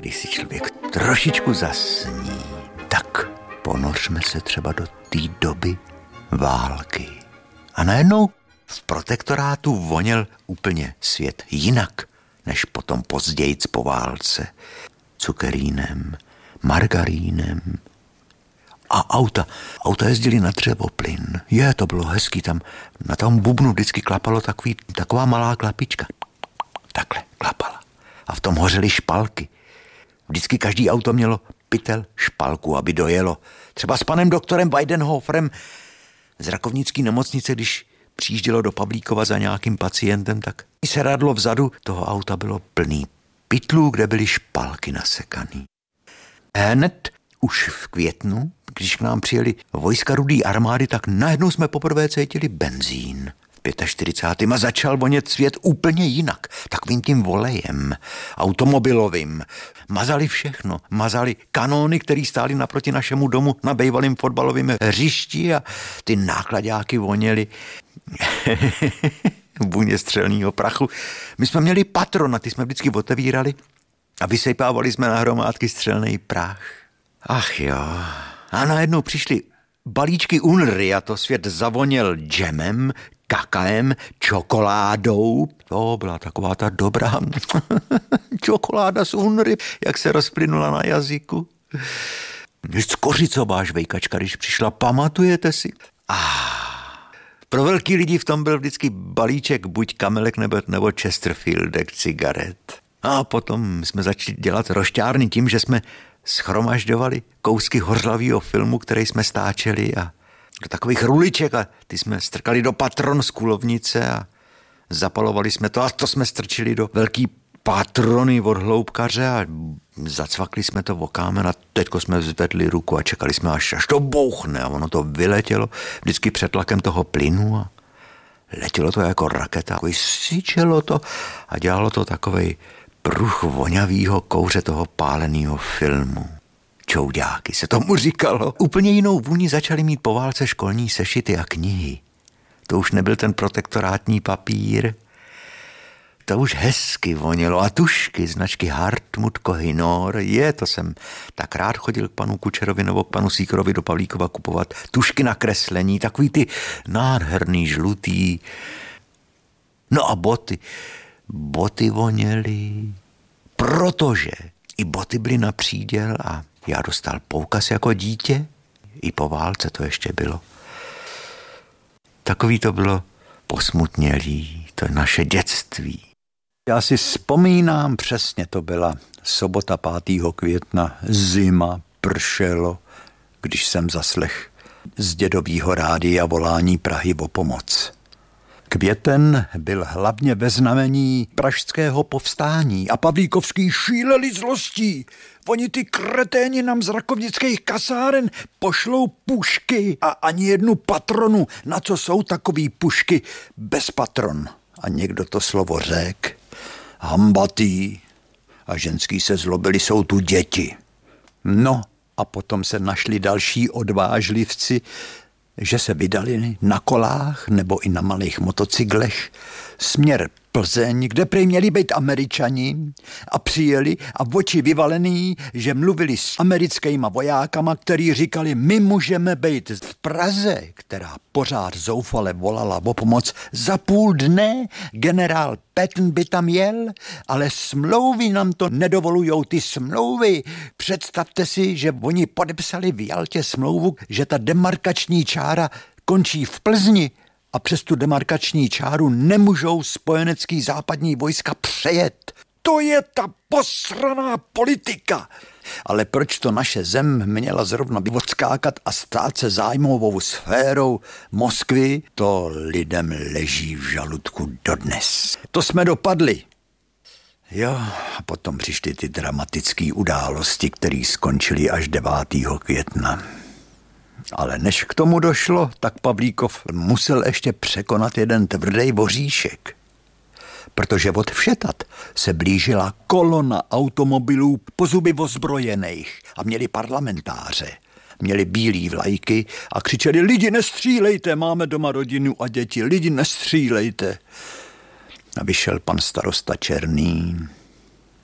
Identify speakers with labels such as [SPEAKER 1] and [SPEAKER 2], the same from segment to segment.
[SPEAKER 1] když si člověk trošičku zasní, tak ponořme se třeba do té doby války. A najednou v protektorátu voněl úplně svět jinak, než potom pozdějc po válce. Cukerínem, margarínem a auta. Auta jezdili na dřevoplyn. To bylo hezký, tam na tom bubnu vždycky klapalo taková malá klapička. Takhle klapala. A v tom hořely špalky. Vždycky každý auto mělo pytel špalku, aby dojelo. Třeba s panem doktorem Weidenhoferem z rakovnické nemocnice, když přijíždělo do Pavlíkova za nějakým pacientem, tak sedadlo vzadu toho auta bylo plný pytlů, kde byly špalky nasekaný. Hned už v květnu, když k nám přijeli vojska Rudé armády, tak najednou jsme poprvé cítili benzín. V 45. a začal vonět svět úplně jinak. Takovým tím volejem, automobilovým. Mazali všechno. Mazali kanóny, které stály naproti našemu domu na bývalém fotbalovém hřišti a ty nákladáky voněly vůně střelného prachu. My jsme měli patron a ty jsme vždycky otevírali a vysypávali jsme na hromádky střelný prach. Ach jo. A najednou přišly balíčky UNRY a to svět zavoněl džemem, kakaem, čokoládou. To byla taková ta dobrá čokoláda z UNRY, jak se rozplynula na jazyku. Skořicová žvejkačka, když přišla, pamatujete si? Pro velký lidi v tom byl vždycky balíček buď Kamelek nebo Chesterfieldek cigaret. A potom jsme začali dělat rošťárny tím, že jsme schromažďovali kousky hořlavého filmu, který jsme stáčeli a do takových ruliček a ty jsme strkali do patron z kulovnice a zapalovali jsme to a to jsme strčili do velký patrony od hloubkaře a zacvakli jsme to vokámen a teďko jsme zvedli ruku a čekali jsme, až to bouchne a ono to vyletělo vždycky před tlakem toho plynu a letělo to jako raketa, syčelo to a dělalo to takovej pruch voňavýho kouře toho pálenýho filmu. Čouďáky se tomu říkalo. Úplně jinou vůni začaly mít po válce školní sešity a knihy. To už nebyl ten protektorátní papír. To už hezky vonělo a tušky značky Hartmut Kohinor. To jsem tak rád chodil k panu Kučerovi nebo k panu Síkorovi do Pavlíkova kupovat tušky na kreslení, takový ty nádherný žlutý. No a boty. Boty voněly, protože i boty byly na příděl a já dostal poukaz jako dítě. I po válce to ještě bylo. Takový to bylo posmutnělý, to je naše dětství. Já si vzpomínám, přesně to byla sobota 5. května, zima, pršelo, když jsem zaslech z dědovýho rádia volání Prahy o pomoc. Květen byl hlavně ve znamení pražského povstání a Pavlíkovský šíleli zlostí. Oni ty kreténi nám z rakovnických kasáren pošlou pušky a ani jednu patronu. Na co jsou takový pušky bez patron? A někdo to slovo řek. Hambatý. A ženský se zlobili, jsou tu děti. No a potom se našli další odvážlivci, že se vydali na kolách nebo i na malých motocyklech směr Plzeň, kde prej měli být Američani a přijeli a v oči vyvalený, že mluvili s americkýma vojákama, který říkali, my můžeme být v Praze, která pořád zoufale volala o pomoc. Za půl dne generál Patton by tam jel, ale smlouvy nám to nedovolujou, ty smlouvy. Představte si, že oni podepsali v Jaltě smlouvu, že ta demarkační čára končí v Plzni, a přes tu demarkační čáru nemůžou spojenecký západní vojska přejet. To je ta posraná politika. Ale proč to naše zem měla zrovna odskákat a stát se zájmovou sférou Moskvy, to lidem leží v žaludku dodnes. To jsme dopadli. Jo, a potom přišly ty dramatické události, které skončily až 9. května. Ale než k tomu došlo, tak Pavlíkov musel ještě překonat jeden tvrdý voříšek. Protože od Všetat se blížila kolona automobilů po zuby ozbrojených a měli parlamentáře. Měli bílý vlajky a křičeli, lidi nestřílejte, máme doma rodinu a děti, lidi nestřílejte. A vyšel pan starosta Černý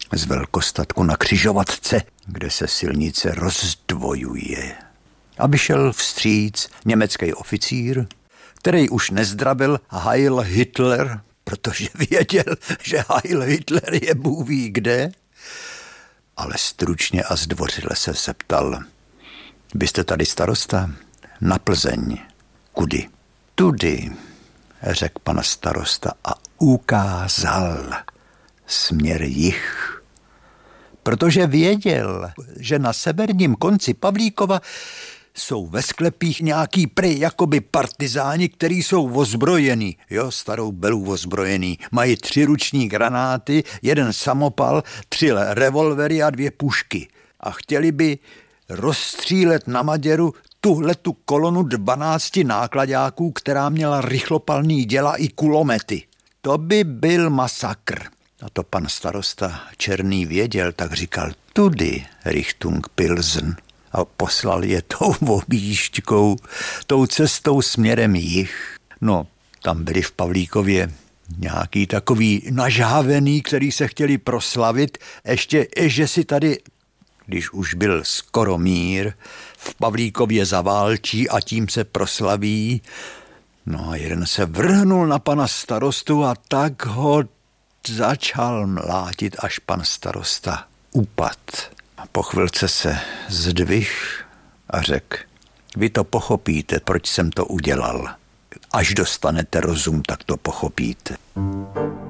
[SPEAKER 1] z velkostatku na křižovatce, kde se silnice rozdvojuje. Aby šel vstříc německý oficír, který už nezdravil Heil Hitler, protože věděl, že Heil Hitler je Bůh ví kde, ale stručně a zdvořile se zeptal: byste tady starosta? Na Plzeň. Kudy? Tudy, řekl pan starosta a ukázal směr jih. Protože věděl, že na severním konci Pavlíkova jsou ve sklepích nějaký prej jakoby partizáni, který jsou ozbrojený, starou belů ozbrojený. Mají 3 ruční granáty, 1 samopal, 3 revolvery a 2 pušky. A chtěli by rozstřílet na Maděru tuhletu kolonu 12 nákladáků, která měla rychlopalný děla i kulomety. To by byl masakr. A to pan starosta Černý věděl, tak říkal: tudy, Richtung Pilsen. A poslal je tou objížďkou, tou cestou směrem jih. No, tam byli v Pavlíkově nějaký takový nažávený, který se chtěli proslavit, ještě, že si tady, když už byl skoro mír, v Pavlíkově zaválčí a tím se proslaví. No a jeden se vrhnul na pana starostu a tak ho začal mlátit, až pan starosta upad. A po chvilce se zdvih a řekl: vy to pochopíte, proč jsem to udělal. Až dostanete rozum, tak to pochopíte.